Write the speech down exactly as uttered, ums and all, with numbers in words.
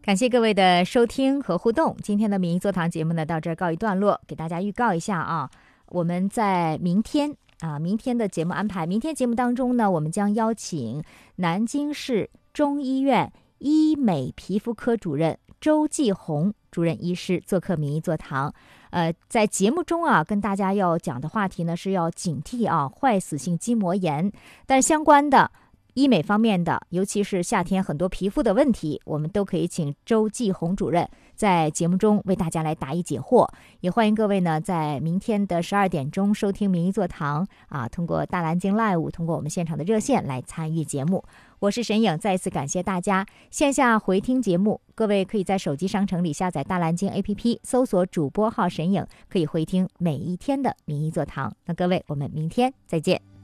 感谢各位的收听和互动。今天的民意座谈节目呢，到这儿告一段落。给大家预告一下啊，我们在明天啊，明天的节目安排，明天节目当中呢，我们将邀请南京市中医院医美皮肤科主任周继红主任医师做客民意座谈。呃，在节目中啊，跟大家要讲的话题呢，是要警惕啊坏死性筋膜炎，但相关的医美方面的，尤其是夏天很多皮肤的问题，我们都可以请周继红主任在节目中为大家来答疑解惑。也欢迎各位呢，在明天的十二点钟收听民意座谈啊，通过大蓝鲸 Live， 通过我们现场的热线来参与节目。我是沈颖，再一次感谢大家。线下回听节目，各位可以在手机商城里下载大蓝鲸 A P P， 搜索主播号沈颖，可以回听每一天的民意座谈。那各位，我们明天再见。